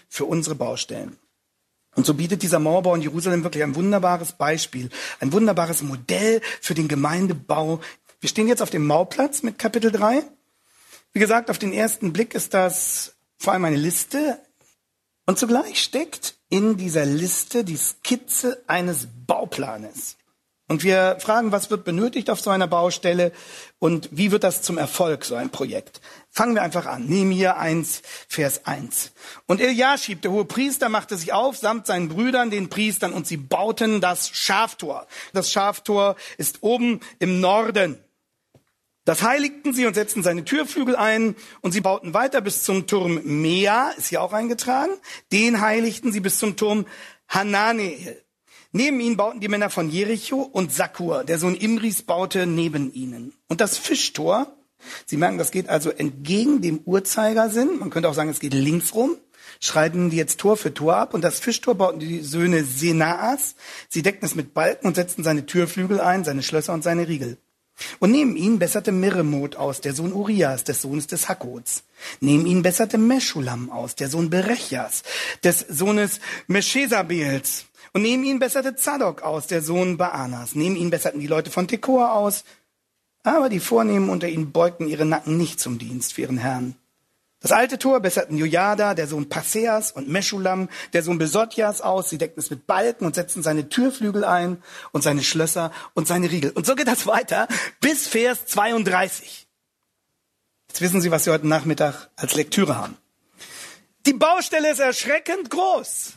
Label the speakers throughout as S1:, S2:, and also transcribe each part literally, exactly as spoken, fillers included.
S1: für unsere Baustellen. Und so bietet dieser Mauerbau in Jerusalem wirklich ein wunderbares Beispiel, ein wunderbares Modell für den Gemeindebau. Wir stehen jetzt auf dem Bauplatz mit Kapitel drei. Wie gesagt, auf den ersten Blick ist das vor allem eine Liste. Und zugleich steckt in dieser Liste die Skizze eines Bauplanes. Und wir fragen, was wird benötigt auf so einer Baustelle und wie wird das zum Erfolg, so ein Projekt? Fangen wir einfach an. Nehemia eins, Vers eins. Und Eliaschib, der hohe Priester, machte sich auf, samt seinen Brüdern, den Priestern, und sie bauten das Schaftor. Das Schaftor ist oben im Norden. Das heiligten sie und setzten seine Türflügel ein, und sie bauten weiter bis zum Turm Mea, ist hier auch eingetragen. Den heiligten sie bis zum Turm Hananeel. Neben ihnen bauten die Männer von Jericho, und Sakur, der Sohn Imris, baute neben ihnen. Und das Fischtor, Sie merken, das geht also entgegen dem Uhrzeigersinn. Man könnte auch sagen, es geht links rum. Schreiben die jetzt Tor für Tor ab. Und das Fischtor bauten die Söhne Senaas. Sie deckten es mit Balken und setzten seine Türflügel ein, seine Schlösser und seine Riegel. Und neben ihnen besserte Mirremoth aus, der Sohn Urias, des Sohnes des Hakkots. Neben ihnen besserte Meschulam aus, der Sohn Berechjas, des Sohnes Meschesabels. Und neben ihnen besserte Zadok aus, der Sohn Baanas. Neben ihnen besserten die Leute von Tekoa aus. Aber die Vornehmen unter ihnen beugten ihre Nacken nicht zum Dienst für ihren Herrn. Das alte Tor besserten Jojada, der Sohn Passeas, und Meschulam, der Sohn Besotjas, aus. Sie deckten es mit Balken und setzten seine Türflügel ein und seine Schlösser und seine Riegel. Und so geht das weiter bis Vers zweiunddreißig. Jetzt wissen Sie, was Sie heute Nachmittag als Lektüre haben. Die Baustelle ist erschreckend groß.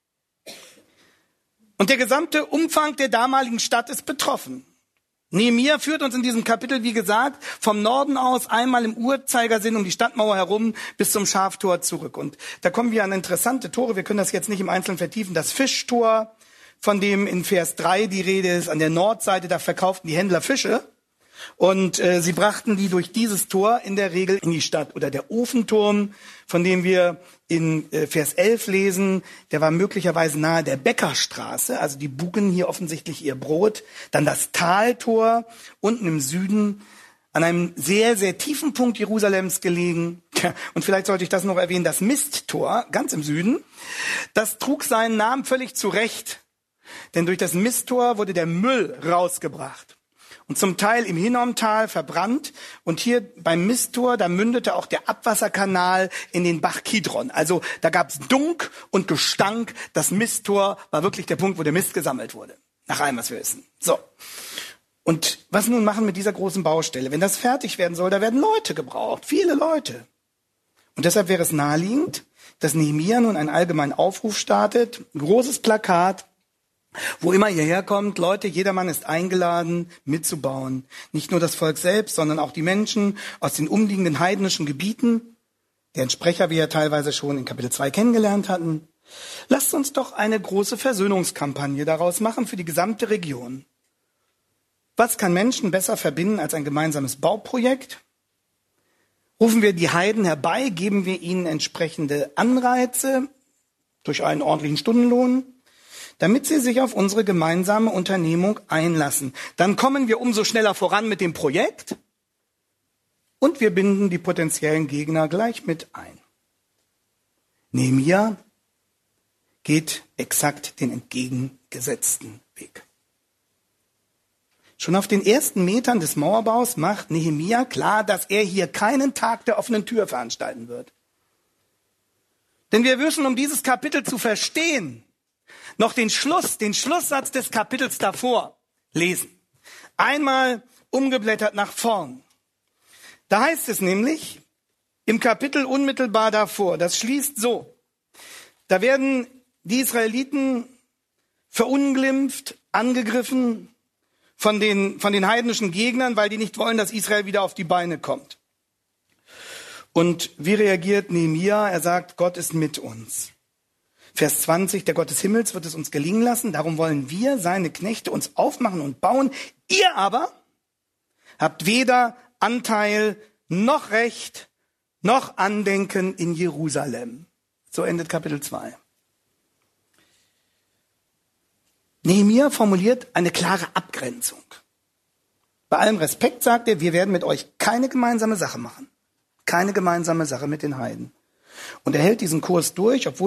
S1: Und der gesamte Umfang der damaligen Stadt ist betroffen. Nehemia führt uns in diesem Kapitel, wie gesagt, vom Norden aus einmal im Uhrzeigersinn um die Stadtmauer herum bis zum Schaftor zurück. Und da kommen wir an interessante Tore. Wir können das jetzt nicht im Einzelnen vertiefen. Das Fischtor, von dem in Vers drei die Rede ist, an der Nordseite, da verkauften die Händler Fische. Und äh, sie brachten die durch dieses Tor in der Regel in die Stadt. Oder der Ofenturm, von dem wir in äh, Vers elf lesen, der war möglicherweise nahe der Bäckerstraße. Also die bugen hier offensichtlich ihr Brot. Dann das Taltor, unten im Süden, an einem sehr, sehr tiefen Punkt Jerusalems gelegen. Und vielleicht sollte ich das noch erwähnen, das Misttor, ganz im Süden. Das trug seinen Namen völlig zu Recht. Denn durch das Misttor wurde der Müll rausgebracht. Und zum Teil im Hinnomtal verbrannt. Und hier beim Misttor, da mündete auch der Abwasserkanal in den Bach Kidron. Also da gab es Dunk und Gestank. Das Misttor war wirklich der Punkt, wo der Mist gesammelt wurde. Nach allem, was wir wissen. So. Und was nun machen mit dieser großen Baustelle? Wenn das fertig werden soll, da werden Leute gebraucht. Viele Leute. Und deshalb wäre es naheliegend, dass Nehemia nun einen allgemeinen Aufruf startet. Ein großes Plakat. Wo immer ihr herkommt, Leute, jedermann ist eingeladen, mitzubauen. Nicht nur das Volk selbst, sondern auch die Menschen aus den umliegenden heidnischen Gebieten, deren Sprecher wir ja teilweise schon in Kapitel zwei kennengelernt hatten. Lasst uns doch eine große Versöhnungskampagne daraus machen für die gesamte Region. Was kann Menschen besser verbinden als ein gemeinsames Bauprojekt? Rufen wir die Heiden herbei, geben wir ihnen entsprechende Anreize durch einen ordentlichen Stundenlohn, damit sie sich auf unsere gemeinsame Unternehmung einlassen. Dann kommen wir umso schneller voran mit dem Projekt und wir binden die potenziellen Gegner gleich mit ein. Nehemia geht exakt den entgegengesetzten Weg. Schon auf den ersten Metern des Mauerbaus macht Nehemia klar, dass er hier keinen Tag der offenen Tür veranstalten wird. Denn wir müssen, um dieses Kapitel zu verstehen, noch den Schluss, den Schlusssatz des Kapitels davor lesen. Einmal umgeblättert nach vorn. Da heißt es nämlich im Kapitel unmittelbar davor, das schließt so: Da werden die Israeliten verunglimpft, angegriffen von den, von den heidnischen Gegnern, weil die nicht wollen, dass Israel wieder auf die Beine kommt. Und wie reagiert Nehemia? Er sagt, Gott ist mit uns. Vers zwanzig, der Gott des Himmels wird es uns gelingen lassen, darum wollen wir, seine Knechte, uns aufmachen und bauen. Ihr aber habt weder Anteil noch Recht noch Andenken in Jerusalem. So endet Kapitel zwei. Nehemia formuliert eine klare Abgrenzung. Bei allem Respekt sagt er, wir werden mit euch keine gemeinsame Sache machen. Keine gemeinsame Sache mit den Heiden. Und er hält diesen Kurs durch, obwohl